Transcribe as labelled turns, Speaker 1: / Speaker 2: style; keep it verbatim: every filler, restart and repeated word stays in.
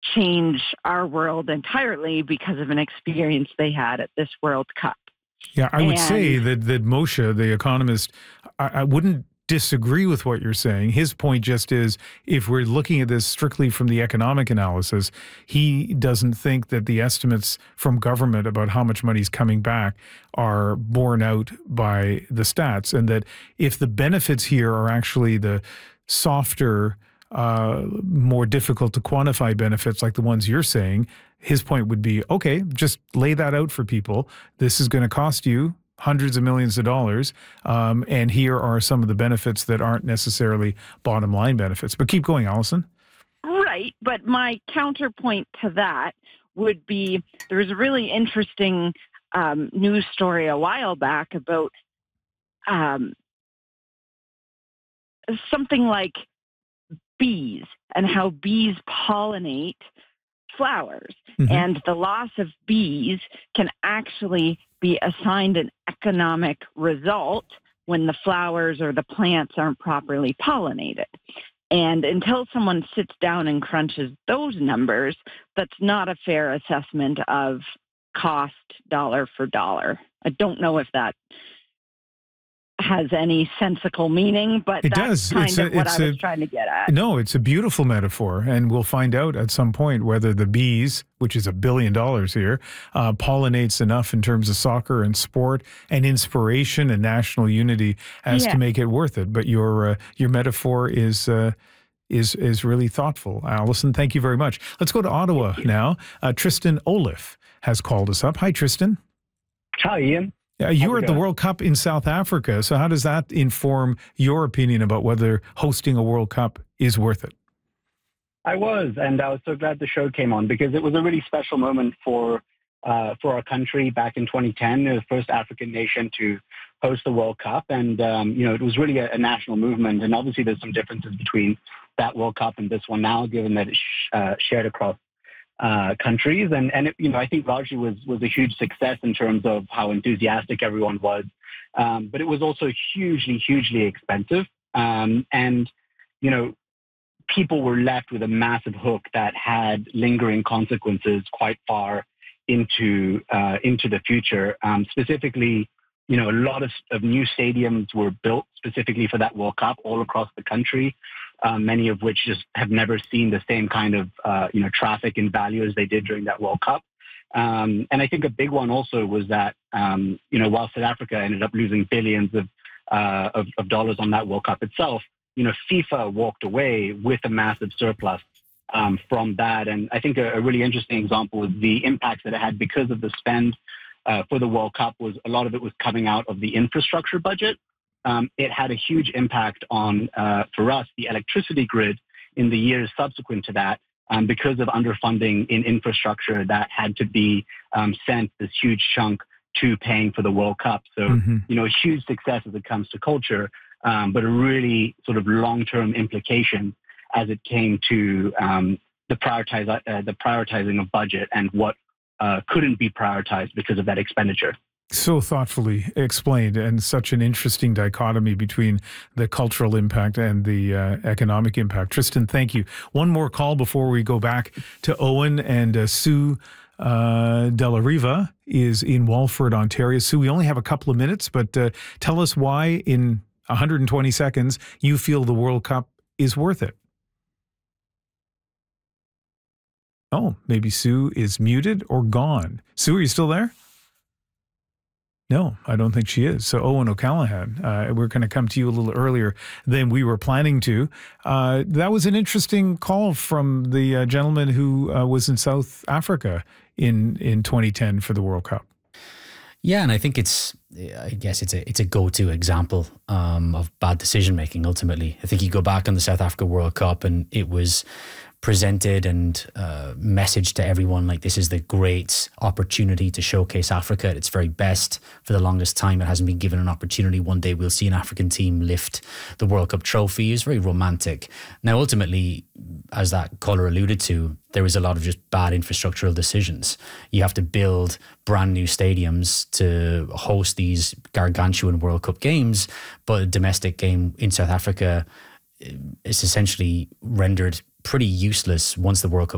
Speaker 1: change our world entirely because of an experience they had at this World Cup.
Speaker 2: Yeah, I would
Speaker 1: and,
Speaker 2: say that, that Moshe, the economist, I, I wouldn't disagree with what you're saying. His point just is, if we're looking at this strictly from the economic analysis, he doesn't think that the estimates from government about how much money is coming back are borne out by the stats, and that if the benefits here are actually the softer, uh, more difficult to quantify benefits like the ones you're saying, his point would be, okay, just lay that out for people. This is going to cost you hundreds of millions of dollars, um, and here are some of the benefits that aren't necessarily bottom line benefits. But keep going, Allison.
Speaker 1: Right, but my counterpoint to that would be, there was a really interesting um, news story a while back about um, something like bees and how bees pollinate flowers. Mm-hmm. And the loss of bees can actually be assigned an economic result when the flowers or the plants aren't properly pollinated. And until someone sits down and crunches those numbers, that's not a fair assessment of cost dollar for dollar. I don't know if that has any sensical meaning, but
Speaker 2: it
Speaker 1: that's
Speaker 2: does.
Speaker 1: kind
Speaker 2: it's
Speaker 1: of
Speaker 2: a,
Speaker 1: what
Speaker 2: it's
Speaker 1: I was
Speaker 2: a,
Speaker 1: trying to get at.
Speaker 2: No, it's a beautiful metaphor, and we'll find out at some point whether the bees, which is a billion dollars here, uh, pollinates enough in terms of soccer and sport and inspiration and national unity as yeah. to make it worth it. But your uh, your metaphor is uh, is is really thoughtful, Allison. Thank you very much. Let's go to Ottawa now. Uh, Tristan Olaf has called us up. Hi, Tristan.
Speaker 3: Hi, Ian.
Speaker 2: Uh, you were at the World Cup in South Africa, so how does that inform your opinion about whether hosting a World Cup is worth it?
Speaker 3: I was, and I was so glad the show came on because it was a really special moment for uh, for our country back in twenty ten, the first African nation to host the World Cup, and um, you know it was really a, a national movement. And obviously, there's some differences between that World Cup and this one now, given that it's sh- uh, shared across Uh, countries, and and it, you know I think largely was was a huge success in terms of how enthusiastic everyone was, um, but it was also hugely hugely expensive, um, and you know people were left with a massive hook that had lingering consequences quite far into uh, into the future. Um, specifically, you know a lot of, of new stadiums were built specifically for that World Cup all across the country. Uh, many of which just have never seen the same kind of, uh, you know, traffic and value as they did during that World Cup. Um, and I think a big one also was that, um, you know, while South Africa ended up losing billions of, uh, of, of dollars on that World Cup itself, you know, FIFA walked away with a massive surplus um, from that. And I think a, a really interesting example was the impacts that it had because of the spend uh, for the World Cup was a lot of it was coming out of the infrastructure budget. Um, it had a huge impact on, uh, for us, the electricity grid in the years subsequent to that, um, because of underfunding in infrastructure that had to be um, sent this huge chunk to paying for the World Cup. So, mm-hmm. you know, a huge success as it comes to culture, um, but a really sort of long-term implication as it came to um, the, prioritize, uh, the prioritizing of budget and what uh, couldn't be prioritized because of that expenditure.
Speaker 2: So thoughtfully explained, and such an interesting dichotomy between the cultural impact and the uh, economic impact. Tristan, thank you. One more call before we go back to Owen, and uh, Sue uh, Della Riva is in Walford, Ontario. Sue, we only have a couple of minutes, but uh, tell us why in one hundred twenty seconds you feel the World Cup is worth it. Oh, maybe Sue is muted or gone. Sue, are you still there? No, I don't think she is. So Owen O'Callaghan, uh, we're going to come to you a little earlier than we were planning to. Uh, that was an interesting call from the uh, gentleman who uh, was in South Africa in, in twenty ten for the World Cup.
Speaker 4: Yeah, and I think it's, I guess it's a it's a go-to example um, of bad decision making. Ultimately, I think you go back on the South Africa World Cup, and it was presented and uh, messaged to everyone like this is the great opportunity to showcase Africa at its very best. For the longest time, it hasn't been given an opportunity. One day we'll see an African team lift the World Cup trophy. It's very romantic. Now, ultimately, as that caller alluded to, there was a lot of just bad infrastructural decisions. You have to build brand new stadiums to host these gargantuan World Cup games, but a domestic game in South Africa is essentially rendered pretty useless once the World Cup